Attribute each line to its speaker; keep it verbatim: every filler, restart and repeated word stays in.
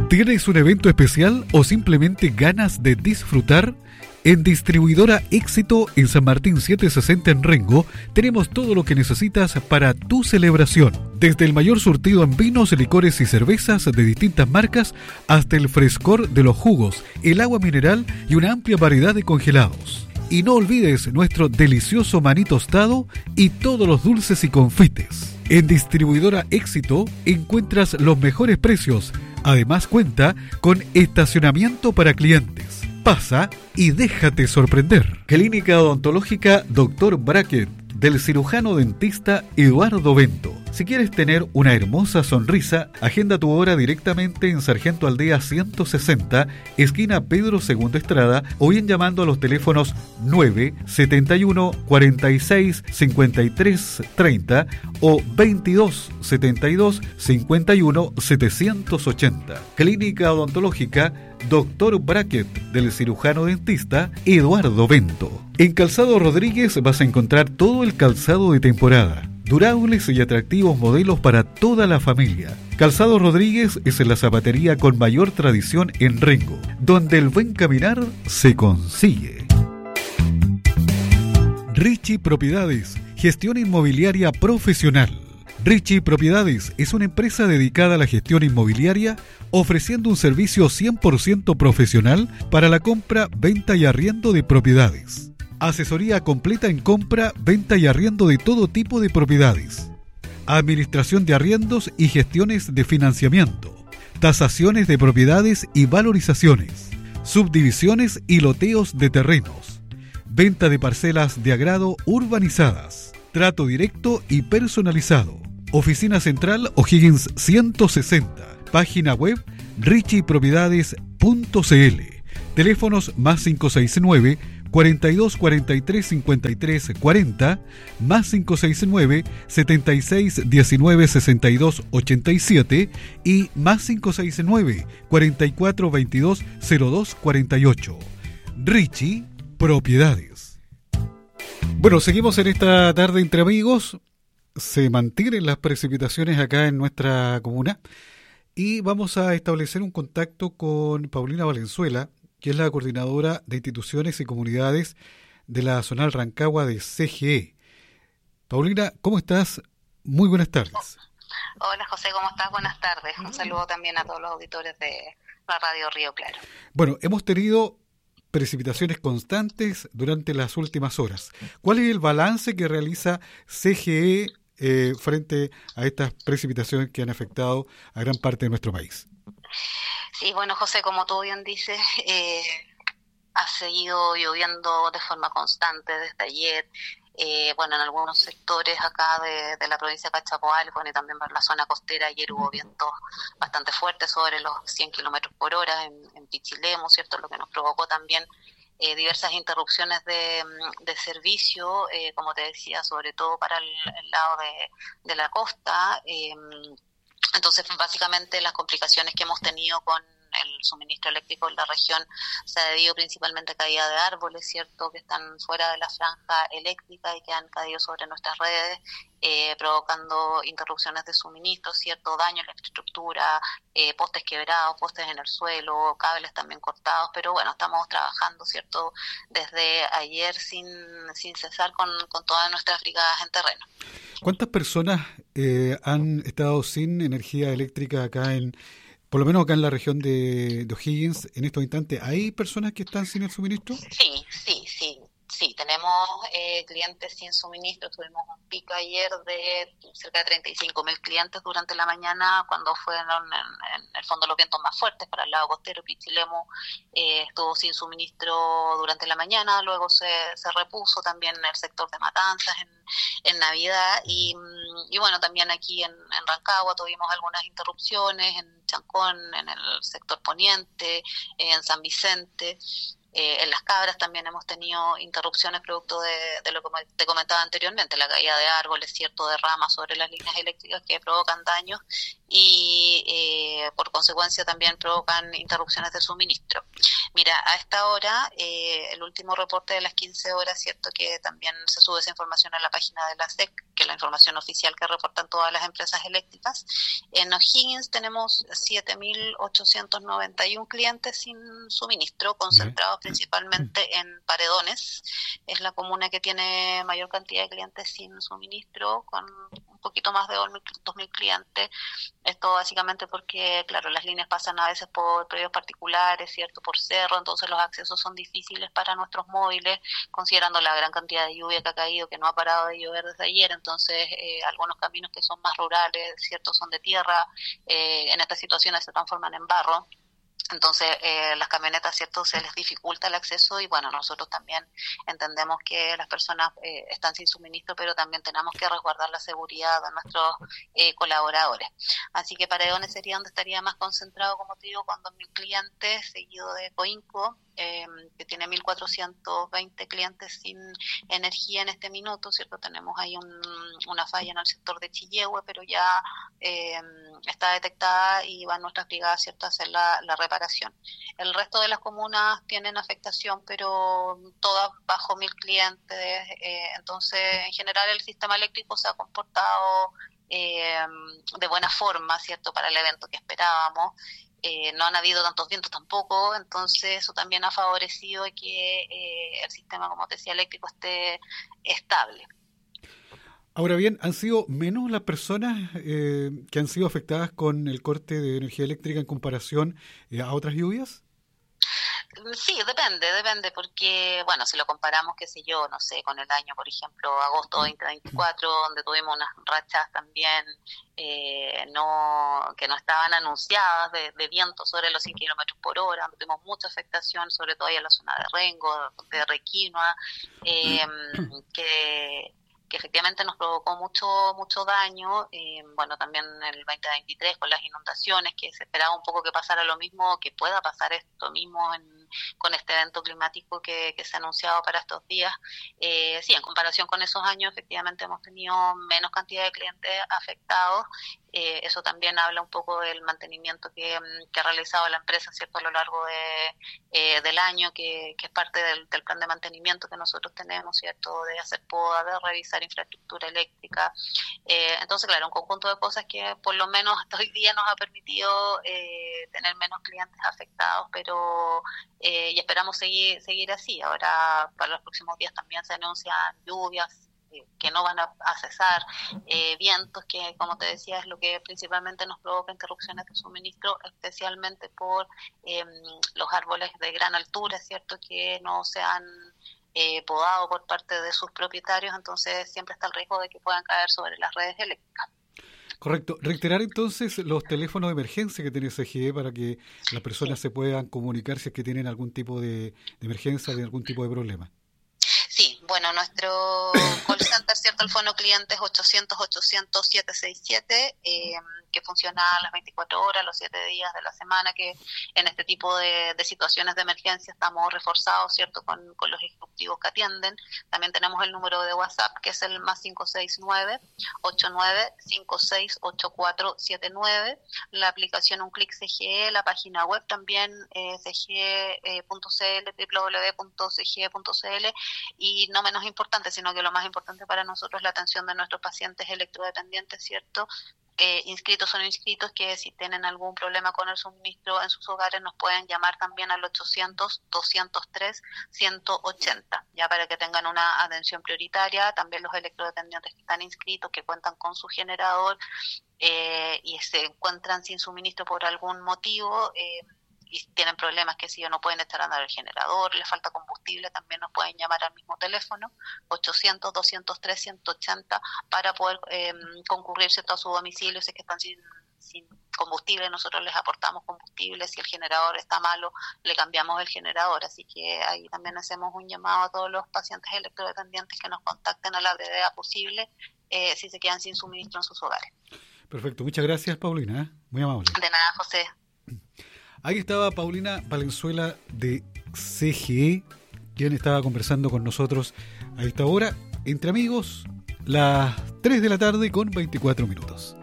Speaker 1: ¿Tienes un evento especial o simplemente ganas de disfrutar? En Distribuidora Éxito en San Martín setecientos sesenta en Rengo tenemos todo lo que necesitas para tu celebración. Desde el mayor surtido en vinos, licores y cervezas de distintas marcas hasta el frescor de los jugos, el agua mineral y una amplia variedad de congelados. Y no olvides nuestro delicioso maní tostado y todos los dulces y confites. En Distribuidora Éxito encuentras los mejores precios. Además cuenta con estacionamiento para clientes. Pasa y déjate sorprender. Clínica Odontológica doctor Brackett, del cirujano dentista Eduardo Bento. Si quieres tener una hermosa sonrisa, agenda tu hora directamente en Sargento Aldea ciento sesenta, esquina Pedro segundo Estrada, o bien llamando a los teléfonos nueve setenta y uno cuarenta y seis cincuenta y tres treinta o veintidós setenta y dos cincuenta y uno setecientos ochenta. Clínica Odontológica doctor Brackett, del cirujano dentista Eduardo Bento. En Calzado Rodríguez vas a encontrar todo el calzado de temporada, durables y atractivos modelos para toda la familia. Calzado Rodríguez es la zapatería con mayor tradición en Rengo, donde el buen caminar se consigue. Richie Propiedades, gestión inmobiliaria profesional. Richie Propiedades es una empresa dedicada a la gestión inmobiliaria, ofreciendo un servicio cien por ciento profesional para la compra, venta y arriendo de propiedades. Asesoría completa en compra, venta y arriendo de todo tipo de propiedades. Administración de arriendos y gestiones de financiamiento. Tasaciones de propiedades y valorizaciones. Subdivisiones y loteos de terrenos. Venta de parcelas de agrado urbanizadas. Trato directo y personalizado. Oficina Central O'Higgins ciento sesenta. Página web richie propiedades punto c l. Teléfonos más cinco seis nueve cuarenta y dos cuarenta y tres cincuenta y tres cuarenta, más cinco seis nueve setenta y seis diecinueve sesenta y dos ochenta y siete y más cinco seis nueve cuarenta y cuatro veintidós cero dos cuarenta y ocho. Richie Propiedades. Bueno, seguimos en esta tarde entre amigos. Se mantienen las precipitaciones acá en nuestra comuna y vamos a establecer un contacto con Paulina Valenzuela, que es la coordinadora de instituciones y comunidades de la Zonal Rancagua de C G E. Paulina, ¿cómo estás? Muy buenas tardes.
Speaker 2: Hola José, ¿cómo estás? Buenas tardes. Un saludo también a todos los auditores de la Radio Río Claro.
Speaker 1: Bueno, hemos tenido precipitaciones constantes durante las últimas horas. ¿Cuál es el balance que realiza C G E eh, frente a estas precipitaciones que han afectado a gran parte de nuestro país?
Speaker 2: Sí, bueno José, como tú bien dices, eh, ha seguido lloviendo de forma constante desde ayer. Eh, bueno, en algunos sectores acá de, de la provincia de Cachapoal, bueno, y también en la zona costera, ayer hubo vientos bastante fuertes, sobre los cien kilómetros por hora en, en Pichilemu, ¿cierto? Lo que nos provocó también eh, diversas interrupciones de, de servicio, eh, como te decía, sobre todo para el, el lado de, de la costa. Eh, entonces, básicamente, las complicaciones que hemos tenido con el suministro eléctrico en la región se ha debido principalmente a caída de árboles, cierto, que están fuera de la franja eléctrica y que han caído sobre nuestras redes, eh, provocando interrupciones de suministro, cierto, daño en la infraestructura, eh, postes quebrados, postes en el suelo, cables también cortados, pero bueno, estamos trabajando, cierto, desde ayer sin sin cesar con, con todas nuestras brigadas en terreno.
Speaker 1: ¿Cuántas personas eh, han estado sin energía eléctrica acá en por lo menos acá en la región de, de O'Higgins, en estos instantes? ¿Hay personas que están sin el suministro?
Speaker 2: Sí, sí, sí. Sí, tenemos eh, clientes sin suministro. Tuvimos un pico ayer de cerca de treinta y cinco mil clientes durante la mañana, cuando fueron en, en el fondo los vientos más fuertes para el lado costero. Pichilemu eh, estuvo sin suministro durante la mañana, luego se, se repuso también en el sector de Matanzas en, en Navidad y, y bueno, también aquí en, en Rancagua tuvimos algunas interrupciones, en Chancón, en el sector poniente, en San Vicente. Eh, en Las Cabras también hemos tenido interrupciones producto de, de lo que te comentaba anteriormente, la caída de árboles, cierto, de ramas sobre las líneas eléctricas que provocan daños y eh, por consecuencia también provocan interrupciones de suministro. Mira, a esta hora, eh, el último reporte de las quince horas, cierto que también se sube esa información a la página de la S E C, que es la información oficial que reportan todas las empresas eléctricas. En O'Higgins tenemos siete mil ochocientos noventa y uno clientes sin suministro, concentrados ¿Sí? principalmente en Paredones. Es la comuna que tiene mayor cantidad de clientes sin suministro, con un poquito más de dos mil clientes. Esto básicamente porque, claro, las líneas pasan a veces por predios particulares, ¿cierto? Por cerro, entonces los accesos son difíciles para nuestros móviles, considerando la gran cantidad de lluvia que ha caído, que no ha parado de llover desde ayer. Entonces, eh, algunos caminos que son más rurales, ¿cierto? Son de tierra, eh, en estas situaciones se transforman en barro. Entonces, eh, las camionetas, ¿cierto?, se les dificulta el acceso y, bueno, nosotros también entendemos que las personas eh, están sin suministro, pero también tenemos que resguardar la seguridad de nuestros eh, colaboradores. Así que Paredones sería donde estaría más concentrado, como te digo, con dos mil clientes, seguido de Coinco, eh, que tiene mil cuatrocientos veinte clientes sin energía en este minuto, ¿cierto? Tenemos ahí un, una falla en el sector de Chillehue, pero ya eh, está detectada y van nuestras brigadas, ¿cierto?, a hacer la, la reparación. El resto de las comunas tienen afectación, pero todas bajo mil clientes, eh, entonces en general el sistema eléctrico se ha comportado eh, de buena forma, ¿cierto?, para el evento que esperábamos. Eh, no han habido tantos vientos tampoco, entonces eso también ha favorecido que eh, el sistema, como te decía, eléctrico esté estable.
Speaker 1: Ahora bien, ¿han sido menos las personas eh, que han sido afectadas con el corte de energía eléctrica en comparación eh, a otras lluvias?
Speaker 2: Sí, depende, depende, porque, bueno, si lo comparamos, qué sé yo, no sé, con el año, por ejemplo, agosto veinte veinticuatro, donde tuvimos unas rachas también eh, no que no estaban anunciadas de, de viento sobre los cien kilómetros por hora, donde tuvimos mucha afectación, sobre todo ahí en la zona de Rengo, de Requinoa, eh, que... que efectivamente nos provocó mucho mucho daño, eh, bueno, también en el veinte veintitrés con las inundaciones, que se esperaba un poco que pasara lo mismo, que pueda pasar esto mismo en, con este evento climático que, que se ha anunciado para estos días. Eh, sí, en comparación con esos años, efectivamente hemos tenido menos cantidad de clientes afectados. Eh, eso también habla un poco del mantenimiento que, que ha realizado la empresa, ¿cierto?, a lo largo de, eh, del año, que, que es parte del, del plan de mantenimiento que nosotros tenemos, ¿cierto?, de hacer poda, de revisar infraestructura eléctrica. Eh, entonces, claro, un conjunto de cosas que por lo menos hasta hoy día nos ha permitido eh, tener menos clientes afectados, pero eh, y esperamos seguir seguir así. Ahora, para los próximos días también se anuncian lluvias que no van a, a cesar, eh, vientos que, como te decía, es lo que principalmente nos provoca interrupciones de suministro, especialmente por eh, los árboles de gran altura, ¿cierto?, que no se han eh, podado por parte de sus propietarios, entonces siempre está el riesgo de que puedan caer sobre las redes eléctricas.
Speaker 1: Correcto. Reiterar entonces los teléfonos de emergencia que tiene C G E para que las personas sí. se puedan comunicar si es que tienen algún tipo de, de emergencia, de algún tipo de problema.
Speaker 2: Sí, bueno, nuestro call center, ¿cierto?, el fono cliente es ochocientos, ochocientos, setecientos sesenta y siete, eh, que funciona las veinticuatro horas, los siete días de la semana, que en este tipo de, de situaciones de emergencia estamos reforzados, ¿cierto?, con, con los ejecutivos que atienden. También tenemos el número de WhatsApp, que es el más cinco seis nueve, ocho nueve cinco seis, ocho cuatro siete nueve, la aplicación Un Clic C G E, la página web también eh, c g punto c l, doble u doble u doble u punto c g e punto c l, y no menos importante, sino que lo más importante para nosotros es la atención de nuestros pacientes electrodependientes, ¿cierto?, Eh, inscritos o no inscritos, que si tienen algún problema con el suministro en sus hogares nos pueden llamar también al ochocientos, doscientos tres, ciento ochenta, ya para que tengan una atención prioritaria. También los electrodependientes que están inscritos, que cuentan con su generador eh, y se encuentran sin suministro por algún motivo, eh, y tienen problemas que si no pueden estar andando el generador, les falta combustible, también nos pueden llamar al mismo teléfono, ochocientos, doscientos tres, ciento ochenta, para poder eh, concurrir, ¿cierto?, a su domicilio. Si es que están sin, sin combustible, nosotros les aportamos combustible. Si el generador está malo, le cambiamos el generador. Así que ahí también hacemos un llamado a todos los pacientes electrodependientes que nos contacten a la brevedad posible eh, si se quedan sin suministro en sus hogares.
Speaker 1: Perfecto, muchas gracias, Paulina, ¿eh? Muy amable.
Speaker 2: De nada, José.
Speaker 1: Ahí estaba Paulina Valenzuela de C G E, quien estaba conversando con nosotros a esta hora, entre amigos, las tres de la tarde con veinticuatro minutos.